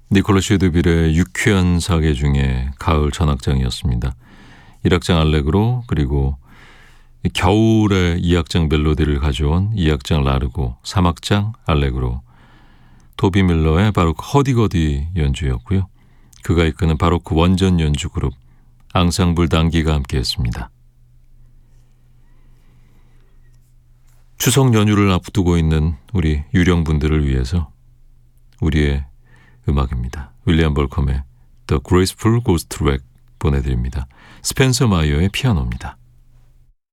니콜라 쉐드빌의 유쾌한 사계 중에 가을 전악장이었습니다. 1악장 알레그로, 그리고 겨울의 2악장 멜로디를 가져온 2악장 라르고, 3악장 알레그로, 토비 밀러의 바로크 허디거디 연주였고요. 그가 이끄는 바로크 원전 연주 그룹 앙상블 단기가 함께했습니다. 추석 연휴를 앞두고 있는 우리 유령분들을 위해서 우리의 음악입니다. 윌리엄 벌컴의 The Graceful Ghost Track 보내드립니다. 스펜서 마이어의 피아노입니다.